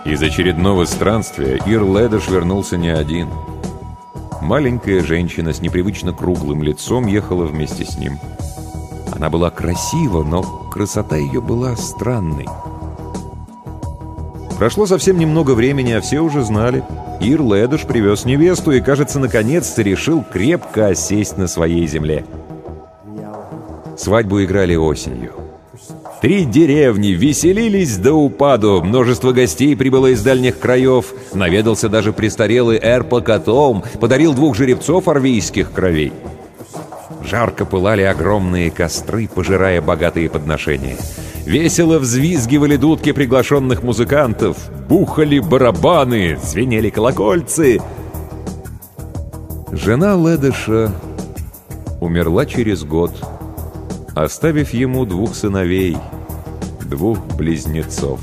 Из очередного странствия Ир Лэдош вернулся не один. Маленькая женщина с непривычно круглым лицом ехала вместе с ним. Она была красива, но красота ее была странной. Прошло совсем немного времени, а все уже знали. Ир Лэдош привез невесту и, кажется, наконец-то решил крепко осесть на своей земле. Свадьбу играли осенью. 3 деревни веселились до упаду, множество гостей прибыло из дальних краев, наведался даже престарелый Эрпокатом, подарил 2 жеребцов орвийских кровей. Жарко пылали огромные костры, пожирая богатые подношения. Весело взвизгивали дудки приглашенных музыкантов, бухали барабаны, звенели колокольцы. Жена Лэдоша умерла через год, оставив ему 2 сыновей, 2 близнецов.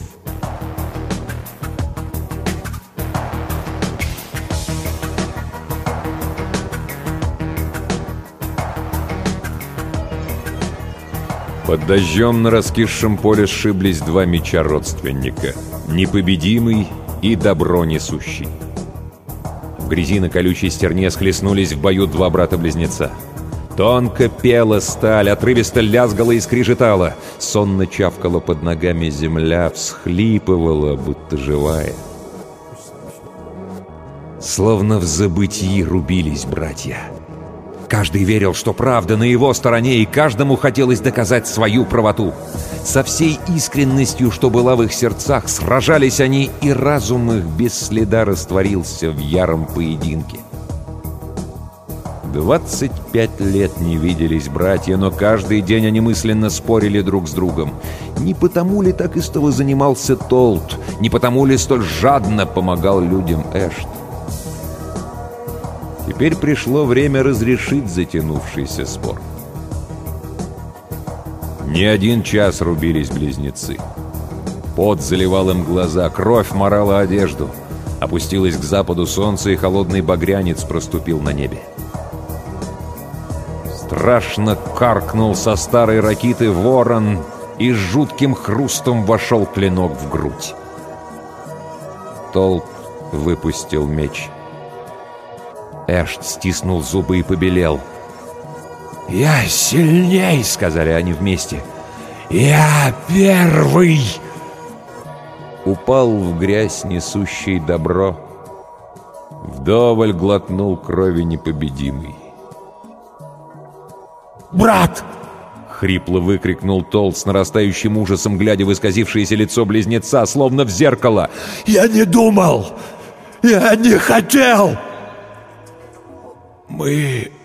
Под дождем на раскисшем поле сшиблись 2 меча родственника — непобедимый и добро несущий. В грязи на колючей стерне схлестнулись в бою 2 брата-близнеца. Тонко пела сталь, отрывисто лязгала и скрежетала. Сонно чавкала под ногами земля, всхлипывала, будто живая. Словно в забытии рубились братья. Каждый верил, что правда на его стороне, и каждому хотелось доказать свою правоту. Со всей искренностью, что была в их сердцах, сражались они, и разум их без следа растворился в яром поединке. 25 лет не виделись братья, но каждый день они мысленно спорили друг с другом. Не потому ли так истово занимался Толт, не потому ли столь жадно помогал людям Эшт? Теперь пришло время разрешить затянувшийся спор. Не 1 час рубились близнецы. Пот заливал им глаза, кровь морала одежду. Опустилось к западу солнце, и холодный багрянец проступил на небе. Страшно каркнул со старой ракиты ворон, и с жутким хрустом вошел клинок в грудь. Толт выпустил меч. Эшт стиснул зубы и побелел. «Я сильней!» — сказали они вместе. «Я первый!» Упал в грязь несущий добро. Вдоволь глотнул крови непобедимый. «Брат!» — хрипло выкрикнул Толт с нарастающим ужасом, глядя в исказившееся лицо близнеца, словно в зеркало. «Я не думал! Я не хотел! Мы